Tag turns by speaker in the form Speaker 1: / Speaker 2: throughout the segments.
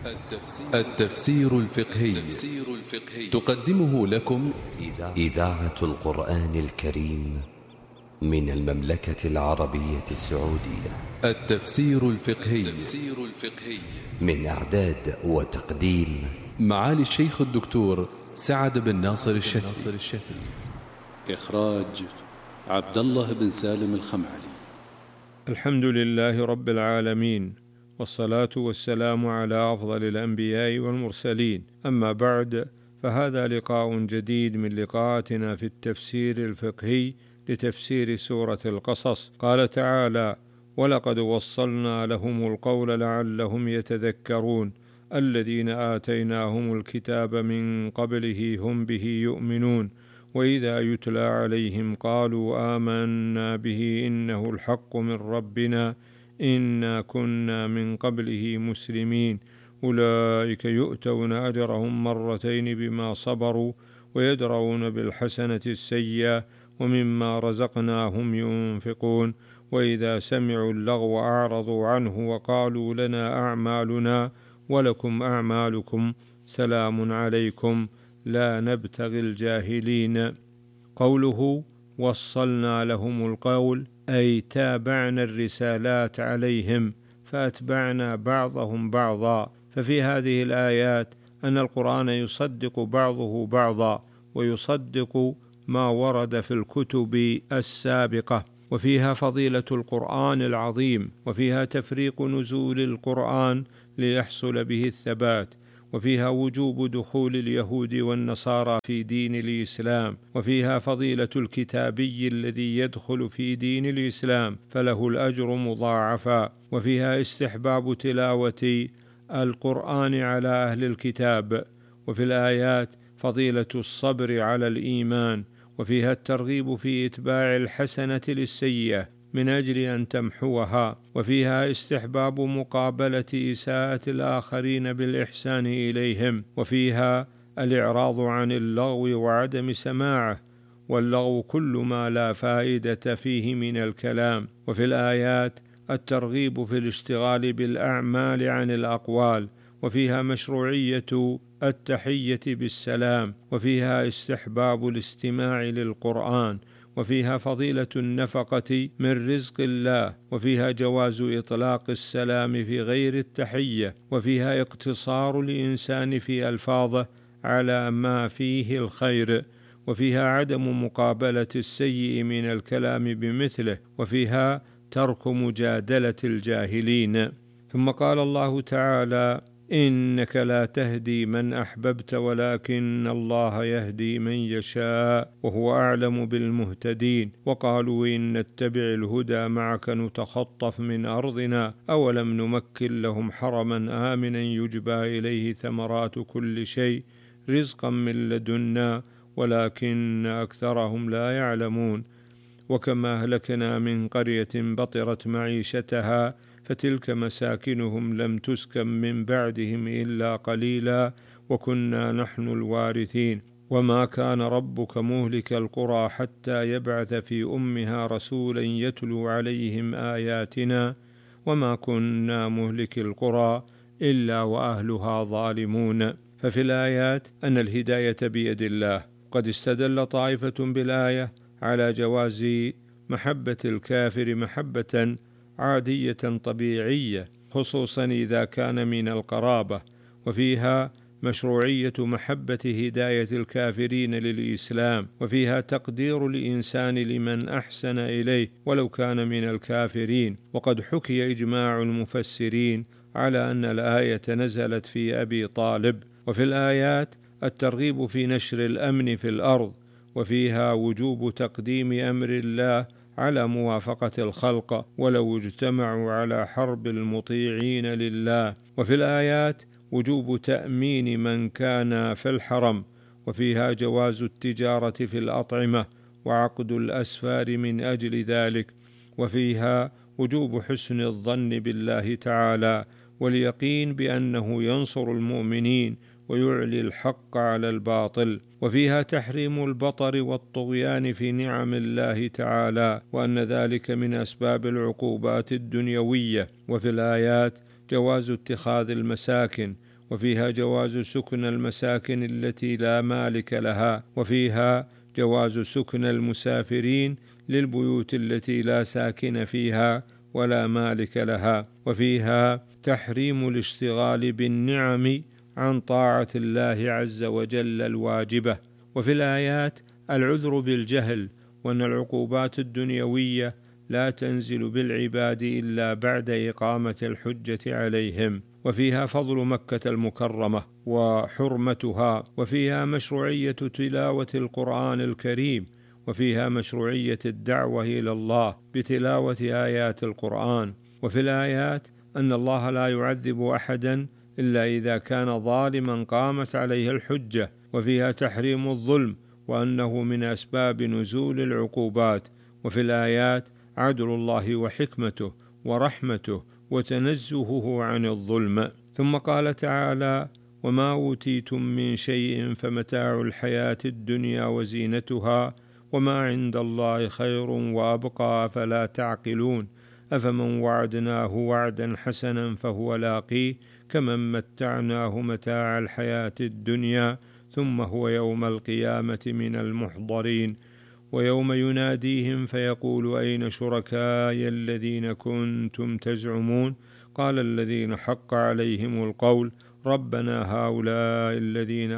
Speaker 1: التفسير الفقهي تقدمه لكم
Speaker 2: إذاعة القرآن الكريم من المملكة العربية السعودية.
Speaker 1: التفسير الفقهي
Speaker 2: من إعداد وتقديم
Speaker 1: معالي الشيخ الدكتور سعد بن ناصر الشافعي.
Speaker 3: إخراج عبد الله بن سالم الخمعلي.
Speaker 4: الحمد لله رب العالمين، والصلاة والسلام على أفضل الأنبياء والمرسلين، أما بعد، فهذا لقاء جديد من لقاءاتنا في التفسير الفقهي لتفسير سورة القصص. قال تعالى: ولقد وصلنا لهم القول لعلهم يتذكرون الذين آتيناهم الكتاب من قبله هم به يؤمنون وإذا يتلى عليهم قالوا آمنا به إنه الحق من ربنا إنا كنا من قبله مسلمين أولئك يؤتون أجرهم مرتين بما صبروا ويدرؤون بالحسنة السيئة ومما رزقناهم ينفقون وإذا سمعوا اللغو أعرضوا عنه وقالوا لنا أعمالنا ولكم أعمالكم سلام عليكم لا نبتغي الجاهلين. قوله وصلنا لهم القول أي تابعنا الرسالات عليهم فأتبعنا بعضهم بعضا. ففي هذه الآيات أن القرآن يصدق بعضه بعضا ويصدق ما ورد في الكتب السابقة، وفيها فضيلة القرآن العظيم، وفيها تفريق نزول القرآن ليحصل به الثبات، وفيها وجوب دخول اليهود والنصارى في دين الإسلام، وفيها فضيلة الكتابي الذي يدخل في دين الإسلام فله الأجر مضاعفا، وفيها استحباب تلاوة القرآن على أهل الكتاب، وفي الآيات فضيلة الصبر على الإيمان، وفيها الترغيب في إتباع الحسنة للسيئة من أجل أن تمحوها، وفيها استحباب مقابلة إساءة الآخرين بالإحسان إليهم، وفيها الإعراض عن اللغو وعدم سماعه، واللغو كل ما لا فائدة فيه من الكلام، وفي الآيات الترغيب في الاشتغال بالأعمال عن الأقوال، وفيها مشروعية التحية بالسلام، وفيها استحباب الاستماع للقرآن، وفيها فضيلة النفقة من رزق الله، وفيها جواز إطلاق السلام في غير التحية، وفيها اقتصار الإنسان في ألفاظه على ما فيه الخير، وفيها عدم مقابلة السيء من الكلام بمثله، وفيها ترك مجادلة الجاهلين. ثم قال الله تعالى: إنك لا تهدي من أحببت ولكن الله يهدي من يشاء وهو أعلم بالمهتدين. وقالوا إن نتبع الهدى معك نتخطف من أرضنا أولم نمكن لهم حرما آمنا يجبى إليه ثمرات كل شيء رزقا من لدنا ولكن أكثرهم لا يعلمون. وكما أهلكنا من قرية بطرت معيشتها فتلك مساكنهم لم تسكن من بعدهم إلا قليلا وكنا نحن الوارثين. وما كان ربك مهلك القرى حتى يبعث في أمها رسولا يتلو عليهم آياتنا وما كنا مهلك القرى إلا وأهلها ظالمون. ففي الآيات أن الهداية بيد الله. قد استدل طائفة بالآية على جواز محبة الكافر محبة عادية طبيعية، خصوصا إذا كان من القرابة، وفيها مشروعية محبة هداية الكافرين للإسلام، وفيها تقدير الإنسان لمن أحسن إليه ولو كان من الكافرين. وقد حكي إجماع المفسرين على أن الآية نزلت في أبي طالب. وفي الآيات الترغيب في نشر الأمن في الأرض، وفيها وجوب تقديم أمر الله على موافقة الخلق ولو اجتمعوا على حرب المطيعين لله. وفي الآيات وجوب تأمين من كان في الحرم، وفيها جواز التجارة في الأطعمة وعقد الأسفار من أجل ذلك، وفيها وجوب حسن الظن بالله تعالى واليقين بأنه ينصر المؤمنين ويعلي الحق على الباطل، وفيها تحريم البطر والطغيان في نعم الله تعالى وأن ذلك من أسباب العقوبات الدنيوية. وفي الآيات جواز اتخاذ المساكن وفيها جواز سكن المساكن التي لا مالك لها، وفيها جواز سكن المسافرين للبيوت التي لا ساكن فيها ولا مالك لها، وفيها تحريم الاشتغال بالنعم عن طاعة الله عز وجل الواجبة. وفي الآيات العذر بالجهل، وأن العقوبات الدنيوية لا تنزل بالعباد إلا بعد إقامة الحجة عليهم. وفيها فضل مكة المكرمة وحرمتها، وفيها مشروعية تلاوة القرآن الكريم، وفيها مشروعية الدعوة إلى الله بتلاوة آيات القرآن. وفي الآيات أن الله لا يعذب أحدا إلا إذا كان ظالما قامت عليه الحجة. وفيها تحريم الظلم، وأنه من أسباب نزول العقوبات. وفي الآيات عدل الله وحكمته ورحمته وتنزهه عن الظلم. ثم قال تعالى: وما أوتيتم من شيء فمتاع الحياة الدنيا وزينتها وما عند الله خير وأبقى فلا تعقلون أفمن وعدناه وعدا حسنا فهو لاقيه كمن متعناه متاع الحياة الدنيا ثم هو يوم القيامة من المحضرين ويوم يناديهم فيقول أين شركائي الذين كنتم تزعمون قال الذين حق عليهم القول ربنا هؤلاء الذين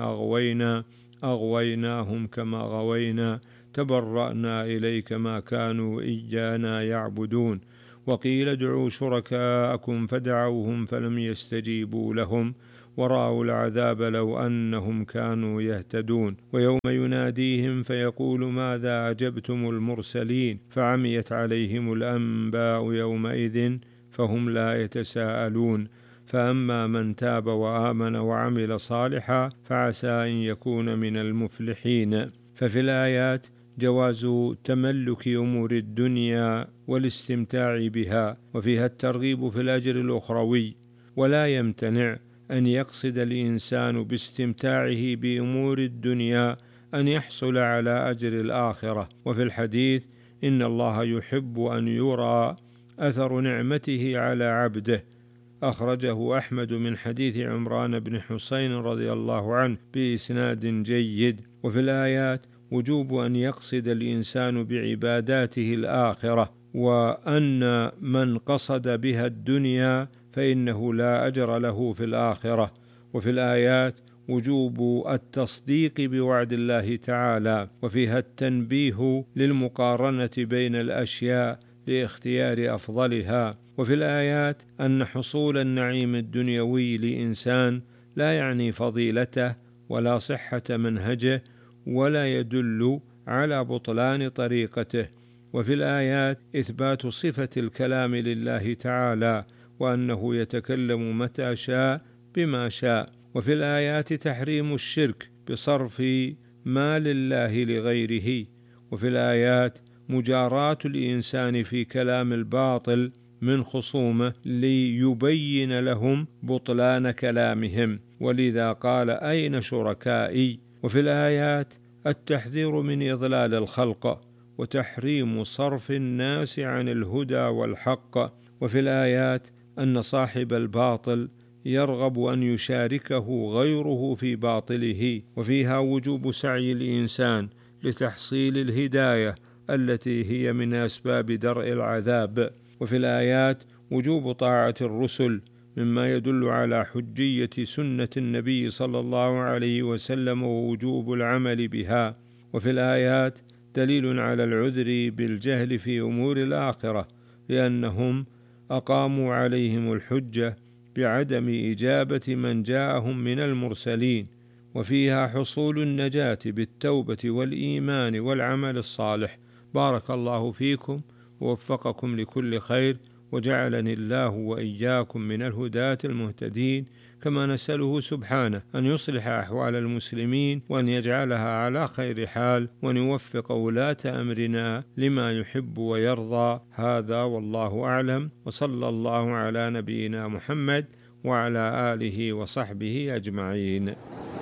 Speaker 4: أغويناهم كما غوينا تبرأنا إليك ما كانوا إيانا يعبدون وقيل ادعوا شركاءكم فدعوهم فلم يستجيبوا لهم ورأوا العذاب لو أنهم كانوا يهتدون ويوم يناديهم فيقول ماذا أجبتم المرسلين فعميت عليهم الأنباء يومئذ فهم لا يتساءلون فأما من تاب وآمن وعمل صالحا فعسى أن يكون من المفلحين. ففي الآيات جواز تملك أمور الدنيا والاستمتاع بها، وفيها الترغيب في الأجر الأخروي، ولا يمتنع أن يقصد الإنسان باستمتاعه بأمور الدنيا أن يحصل على أجر الآخرة. وفي الحديث إن الله يحب أن يرى أثر نعمته على عبده، أخرجه أحمد من حديث عمران بن حسين رضي الله عنه بإسناد جيد. وفي الآيات وجوب أن يقصد الإنسان بعباداته الآخرة، وأن من قصد بها الدنيا فإنه لا أجر له في الآخرة. وفي الآيات وجوب التصديق بوعد الله تعالى، وفيها التنبيه للمقارنة بين الأشياء لاختيار أفضلها. وفي الآيات أن حصول النعيم الدنيوي لإنسان لا يعني فضيلته ولا صحة منهجه ولا يدل على بطلان طريقته. وفي الآيات إثبات صفة الكلام لله تعالى، وأنه يتكلم متى شاء بما شاء. وفي الآيات تحريم الشرك بصرف ما لله لغيره. وفي الآيات مجاراة الإنسان في كلام الباطل من خصومه ليبين لهم بطلان كلامهم، ولذا قال أين شركائي. وفي الآيات التحذير من إضلال الخلق وتحريم صرف الناس عن الهدى والحق. وفي الآيات أن صاحب الباطل يرغب أن يشاركه غيره في باطله، وفيها وجوب سعي الإنسان لتحصيل الهداية التي هي من أسباب درء العذاب. وفي الآيات وجوب طاعة الرسل مما يدل على حجية سنة النبي صلى الله عليه وسلم ووجوب العمل بها. وفي الآيات دليل على العذر بالجهل في أمور الآخرة، لأنهم أقاموا عليهم الحجة بعدم إجابة من جاءهم من المرسلين. وفيها حصول النجاة بالتوبة والإيمان والعمل الصالح. بارك الله فيكم ووفقكم لكل خير، وجعلني الله وإياكم من الهداة المهتدين، كما نسأله سبحانه أن يصلح أحوال المسلمين وأن يجعلها على خير حال، وأن يوفق ولاة أمرنا لما يحب ويرضى. هذا والله أعلم، وصلى الله على نبينا محمد وعلى آله وصحبه أجمعين.